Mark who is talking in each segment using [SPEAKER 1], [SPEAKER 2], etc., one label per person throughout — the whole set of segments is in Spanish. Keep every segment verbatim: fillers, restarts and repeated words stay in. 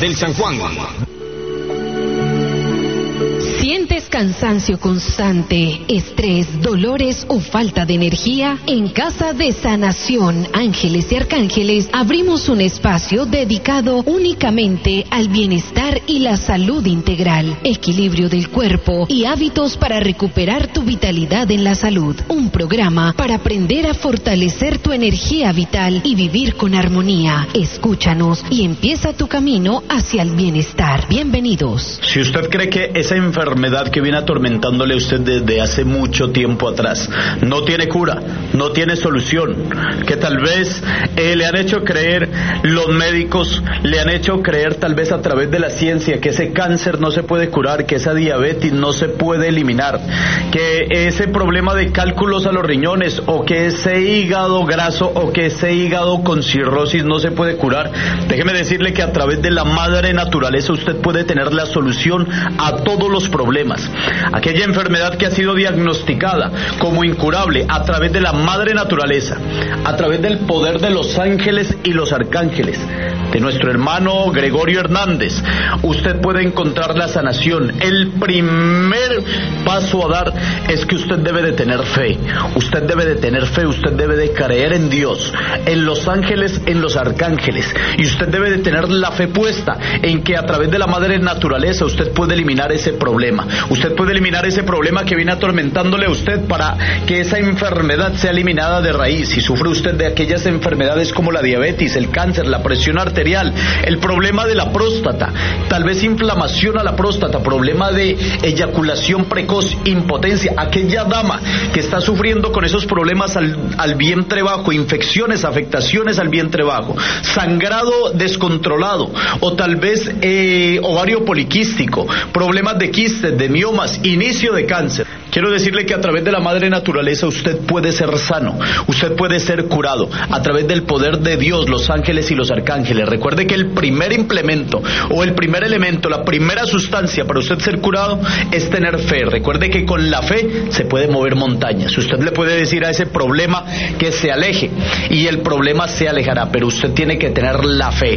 [SPEAKER 1] del San Juan.
[SPEAKER 2] ¿Sientes cansancio constante, estrés, dolores o falta de energía? En Casa de Sanación Ángeles y Arcángeles abrimos un espacio dedicado únicamente al bienestar y la salud integral, equilibrio del cuerpo y hábitos para recuperar tu vitalidad en la salud. Un programa para aprender a fortalecer tu energía vital y vivir con armonía. Escúchanos y empieza tu camino hacia el bienestar. Bienvenidos.
[SPEAKER 3] Si usted cree que esa enfermedad que viene atormentándole a usted desde hace mucho tiempo atrás no tiene cura, no tiene solución, que tal vez eh, le han hecho creer los médicos, le han hecho creer tal vez a través de la ciencia que ese cáncer no se puede curar, que esa diabetes no se puede eliminar, que ese problema de cálculos a los riñones o que ese hígado graso o que ese hígado con cirrosis no se puede curar, déjeme decirle que a través de la madre naturaleza usted puede tener la solución a todos los problemas. Problemas. Aquella enfermedad que ha sido diagnosticada como incurable a través de la madre naturaleza, a través del poder de los ángeles y los arcángeles, de nuestro hermano Gregorio Hernández, usted puede encontrar la sanación. El primer paso a dar es que usted debe de tener fe, usted debe de tener fe, usted debe de creer en Dios, en los ángeles, en los arcángeles, y usted debe de tener la fe puesta en que a través de la madre naturaleza usted puede eliminar ese problema. Usted puede eliminar ese problema que viene atormentándole a usted para que esa enfermedad sea eliminada de raíz. Si sufre usted de aquellas enfermedades como la diabetes, el cáncer, la presión arterial, el problema de la próstata, tal vez inflamación a la próstata, problema de eyaculación precoz, impotencia, aquella dama que está sufriendo con esos problemas al, al vientre bajo, infecciones, afectaciones al vientre bajo, sangrado descontrolado o tal vez eh, ovario poliquístico, problemas de quistes, de miomas, inicio de cáncer. Quiero decirle que a través de la madre naturaleza usted puede ser sano, usted puede ser curado a través del poder de Dios, los ángeles y los arcángeles. Recuerde que el primer implemento o el primer elemento, la primera sustancia para usted ser curado es tener fe. Recuerde que con la fe se puede mover montañas. Usted le puede decir a ese problema que se aleje y el problema se alejará, pero usted tiene que tener la fe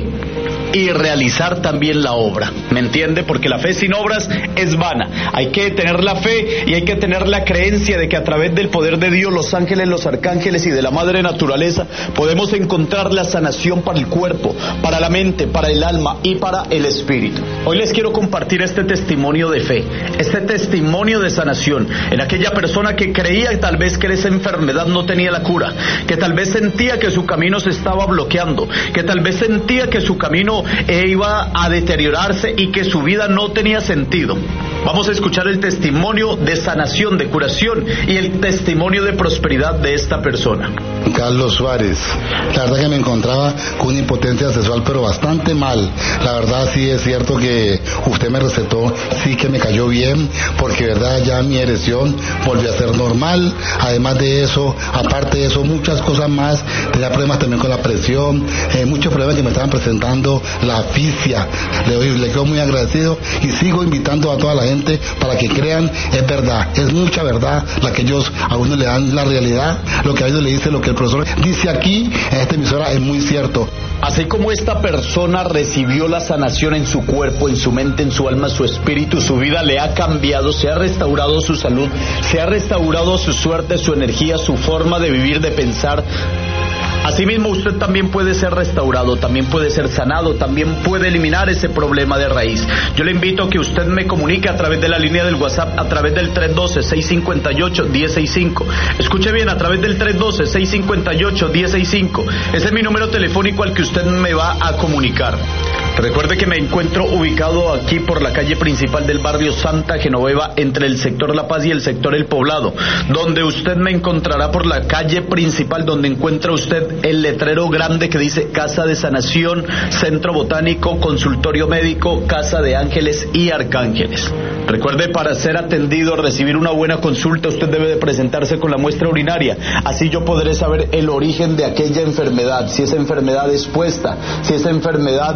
[SPEAKER 3] y realizar también la obra, ¿me entiende? Porque la fe sin obras es vana. Hay que tener la fe y hay que tener la creencia de que a través del poder de Dios, los ángeles, los arcángeles y de la madre naturaleza podemos encontrar la sanación para el cuerpo, para la mente, para el alma y para el espíritu. Hoy les quiero compartir este testimonio de fe, este testimonio de sanación en aquella persona que creía tal vez que esa enfermedad no tenía la cura, que tal vez sentía que su camino se estaba bloqueando, que tal vez sentía que su camino eh, iba a deteriorarse y que su vida no tenía sentido. Vamos a escuchar el testimonio de sanación, de curación y el testimonio de prosperidad de esta persona.
[SPEAKER 4] Carlos Suárez, la verdad que me encontraba con una impotencia sexual pero bastante mal. La verdad sí es cierto que usted me recetó, sí que me cayó bien, porque verdad ya mi erección volvió a ser normal. Además de eso, aparte de eso, muchas cosas más. Tenía problemas también con la presión, eh, muchos problemas que me estaban presentando, la asfixia. Le, doy, le quedo muy agradecido y sigo invitando a toda la gente para que crean, es verdad, es mucha verdad la que ellos a uno le dan la realidad, lo que a ellos le dice, lo que el profesor dice aquí en esta emisora es muy cierto.
[SPEAKER 3] Así como esta persona recibió la sanación en su cuerpo, en su mente, en su alma, su espíritu, su vida le ha cambiado, se ha restaurado su salud, se ha restaurado su suerte, su energía, su forma de vivir, de pensar. Asimismo, usted también puede ser restaurado, también puede ser sanado, también puede eliminar ese problema de raíz. Yo le invito a que usted me comunique a través de la línea del WhatsApp, a través del tres uno dos, seis cinco ocho, uno cero seis cinco. Escuche bien, a través del tres uno dos, seis cinco ocho, uno cero seis cinco. Ese es mi número telefónico al que usted me va a comunicar. Recuerde que me encuentro ubicado aquí por la calle principal del barrio Santa Genoveva, entre el sector La Paz y el sector El Poblado, donde usted me encontrará por la calle principal, donde encuentra usted el letrero grande que dice Casa de Sanación, Centro Botánico, Consultorio Médico, Casa de Ángeles y Arcángeles. Recuerde, para ser atendido, recibir una buena consulta, usted debe de presentarse con la muestra urinaria. Así yo podré saber el origen de aquella enfermedad, si esa enfermedad es puesta, si esa enfermedad es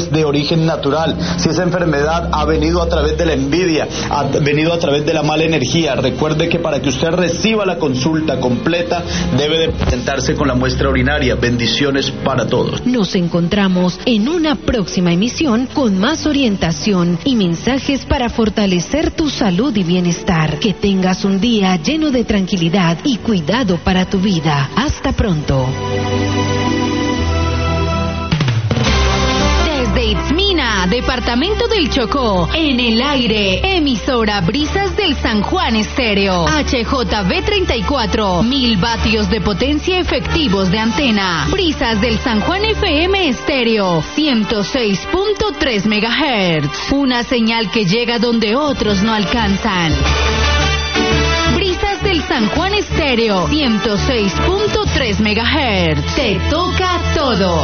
[SPEAKER 3] es de origen natural, si esa enfermedad ha venido a través de la envidia, ha venido a través de la mala energía, recuerde que para que usted reciba la consulta completa debe de presentarse con la muestra urinaria. Bendiciones para todos.
[SPEAKER 2] Nos encontramos en una próxima emisión con más orientación y mensajes para fortalecer tu salud y bienestar. Que tengas un día lleno de tranquilidad y cuidado para tu vida. Hasta pronto. Desde Itzmina, departamento del Chocó, en el aire, emisora Brisas del San Juan Estéreo, H J B treinta y cuatro, mil vatios de potencia efectivos de antena, Brisas del San Juan F M Estéreo, ciento seis punto tres megahertz, una señal que llega donde otros no alcanzan. Brisas del San Juan Estéreo, ciento seis punto tres megahertz, te toca todo.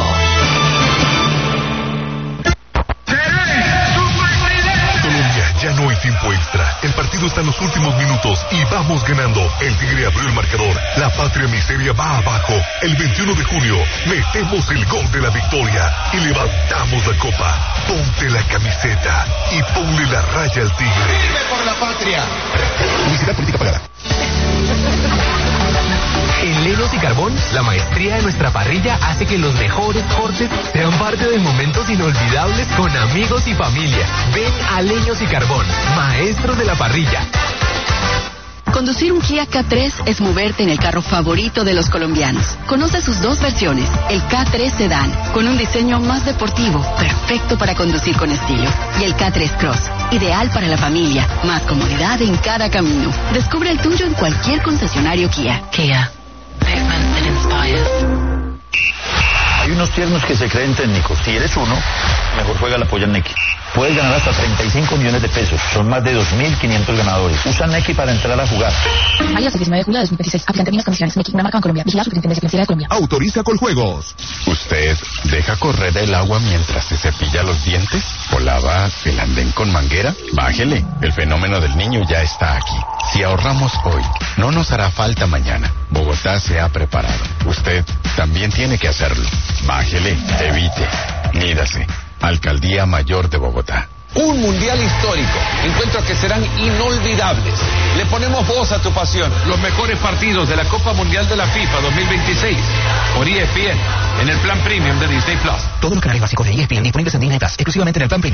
[SPEAKER 1] Ya no hay tiempo extra. El partido está en los últimos minutos y vamos ganando. El Tigre abrió el marcador. La patria miseria va abajo. El veintiuno de junio metemos el gol de la victoria y levantamos la copa. Ponte la camiseta y ponle la raya al Tigre.
[SPEAKER 5] ¡Firme por la patria!
[SPEAKER 1] Publicidad política pagada.
[SPEAKER 6] En Leños y Carbón, la maestría de nuestra parrilla hace que los mejores cortes sean parte de momentos inolvidables con amigos y familia. Ven a Leños y Carbón, maestros de la parrilla.
[SPEAKER 7] Conducir un Kia K tres es moverte en el carro favorito de los colombianos. Conoce sus dos versiones, el K tres Sedan, con un diseño más deportivo, perfecto para conducir con estilo, y el K tres Cross, ideal para la familia, más comodidad en cada camino. Descubre el tuyo en cualquier concesionario Kia. Kia. Movement that inspires.
[SPEAKER 8] Hay unos tiernos que se creen técnicos. Si eres uno, mejor juega la polla Neki. Puedes ganar hasta treinta y cinco millones de pesos. Son más de dos mil quinientos ganadores. Usa Neki para entrar a jugar.
[SPEAKER 9] Alias el diecinueve de julio de dos mil veintiséis. Aplican términos y condiciones. Neki, una marca en Colombia. Vigilada Superintendencia Financiera de Colombia.
[SPEAKER 1] Autoriza Coljuegos.
[SPEAKER 10] ¿Usted deja correr el agua mientras se cepilla los dientes? ¿O lava el andén con manguera? Bájele. El fenómeno del niño ya está aquí. Si ahorramos hoy, no nos hará falta mañana. Bogotá se ha preparado. Usted también tiene que hacerlo. Bájele, evite, mídase. Alcaldía Mayor de Bogotá.
[SPEAKER 5] Un mundial histórico. Encuentros que serán inolvidables. Le ponemos voz a tu pasión. Los mejores partidos de la Copa Mundial de la FIFA dos mil veintiséis. Por E S P N. En el plan premium de Disney Plus.
[SPEAKER 6] Todos los canales básicos de E S P N disponibles en Disney Plus, exclusivamente en el plan premium.